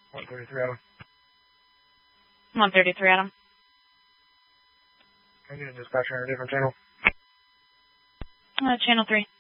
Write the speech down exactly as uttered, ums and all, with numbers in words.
one thirty-three, Adam. one thirty-three, Adam. I need a dispatcher on a different channel. Uh, channel three.